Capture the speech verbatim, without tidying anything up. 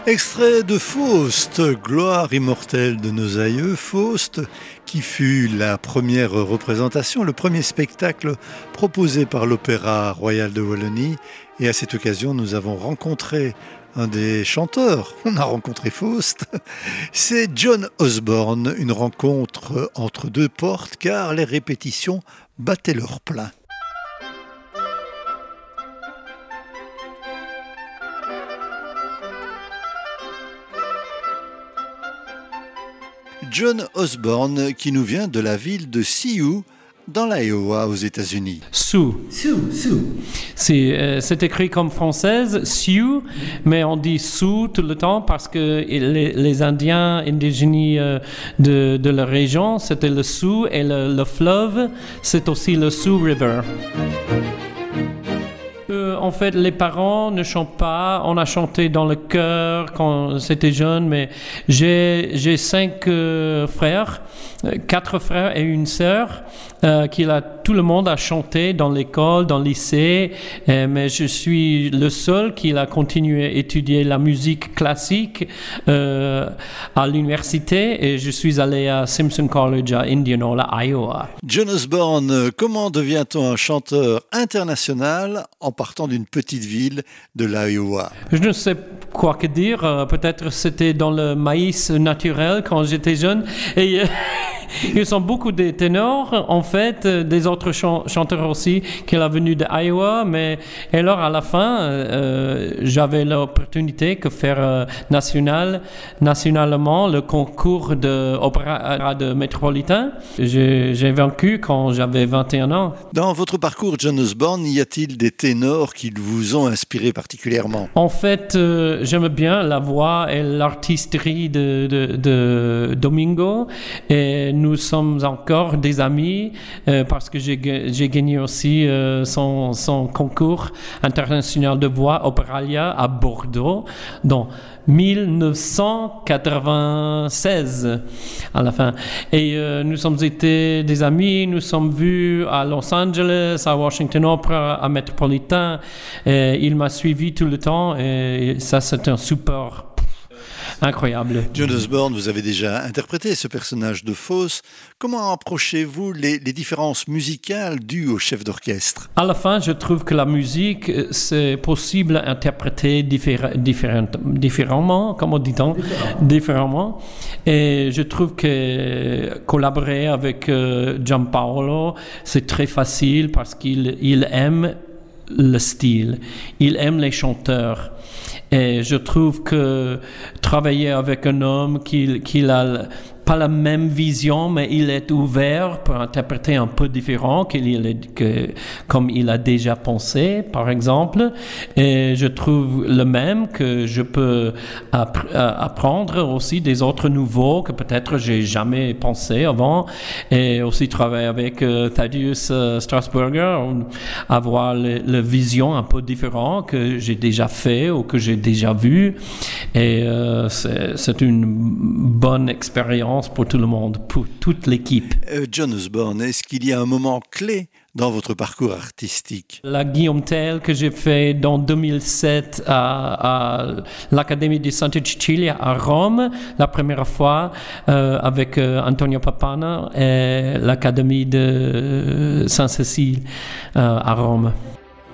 Extrait de Faust, gloire immortelle de nos aïeux, Faust, qui fut la première représentation, le premier spectacle proposé par l'Opéra Royal de Wallonie. Et à cette occasion, nous avons rencontré un des chanteurs. On a rencontré Faust. C'est John Osborne, une rencontre entre deux portes, car les répétitions battaient leur plein. John Osborne, qui nous vient de la ville de Sioux, dans l'Iowa, aux États-Unis. Sioux. Sioux, Sioux. C'est, euh, c'est écrit comme française, Sioux, mais on dit Sioux tout le temps parce que les, les Indiens indigènes euh, de, de la région, c'était le Sioux, et le, le fleuve, c'est aussi le Sioux River. Euh, en fait, les parents ne chantent pas. On a chanté dans le chœur quand c'était jeune, mais j'ai, j'ai cinq euh, frères, euh, quatre frères et une sœur, euh, qui a, tout le monde a chanté dans l'école, dans le lycée, euh, mais je suis le seul qui a continué à étudier la musique classique euh, à l'université, et je suis allé à Simpson College à Indianola, Iowa. John Osborne, comment devient-on un chanteur international en partant d'une petite ville de l'Iowa? Je ne sais quoi que dire. Euh, peut-être c'était dans le maïs naturel quand j'étais jeune. Et euh, ils sont beaucoup de ténors, en fait, euh, des autres chan- chanteurs aussi qui sont venus de Iowa. Mais et alors à la fin, euh, j'avais l'opportunité de faire euh, national, nationalement le concours de opéra de métropolitain. J'ai, j'ai vaincu quand j'avais vingt et un ans. Dans votre parcours, John Osborne, y a-t-il des ténors qui vous ont inspiré particulièrement? En fait, euh, j'aime bien la voix et l'artisterie de, de, de Domingo, et nous sommes encore des amis euh, parce que j'ai, j'ai gagné aussi euh, son, son concours international de voix Opéralia à Bordeaux dans dix-neuf cent quatre-vingt-seize à la fin. Et euh, nous sommes été des amis, nous sommes vus à Los Angeles, à Washington Opera, à Metropolitan. Et il m'a suivi tout le temps, et ça c'est un super incroyable. John Osborne, vous avez déjà interprété ce personnage de Faust. Comment approchez-vous les, les différences musicales dues au chef d'orchestre? À la fin, je trouve que la musique, c'est possible à interpréter diffé- différent, différemment, comment dit-on? Différent. Différemment. Et je trouve que collaborer avec euh, Gianpaolo, c'est très facile parce qu'il il aime le style, il aime les chanteurs. Et je trouve que travailler avec un homme qui, qui a pas la même vision, mais il est ouvert pour interpréter un peu différent qu'il est, que, comme il a déjà pensé, par exemple. Et je trouve le même que je peux app- apprendre aussi des autres nouveaux que peut-être j'ai jamais pensé avant. Et aussi travailler avec euh, Thaddeus euh, Strasburger, avoir la vision un peu différente que j'ai déjà fait ou que j'ai déjà vu. Et euh, c'est, c'est une bonne expérience pour tout le monde, pour toute l'équipe. Euh, John Osborne, est-ce qu'il y a un moment clé dans votre parcours artistique? La Guillaume Tell que j'ai fait dans deux mille sept à, à l'Académie di Santa Cecilia à Rome, la première fois euh, avec euh, Antonio Papana et l'Académie de Sainte-Cécile euh, à Rome.